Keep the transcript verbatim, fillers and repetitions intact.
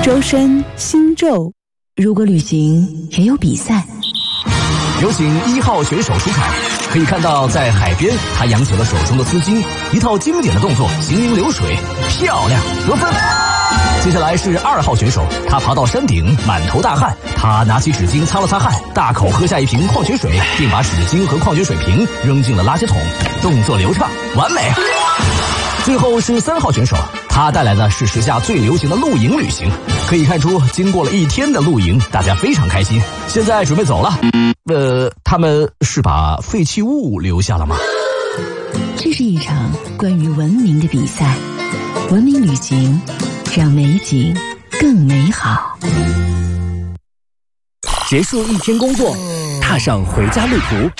周深星宙，如果旅行也有比赛。 有请一号选手出场，可以看到在海边，他扬起了手中的丝巾，一套经典的动作，行云流水，漂亮，得分。接下来是二号选手，他爬到山顶，满头大汗，他拿起纸巾擦了擦汗，大口喝下一瓶矿泉水，并把纸巾和矿泉水瓶扔进了垃圾桶，动作流畅，完美。最后是三号选手，他带来的是时下最流行的露营旅行，可以看出经过了一天的露营，大家非常开心，现在准备走了。呃，他们是把废弃物留下了吗？ 这是一场关于文明的比赛，文明旅行让美景更美好。 结束一天工作，踏上回家路途，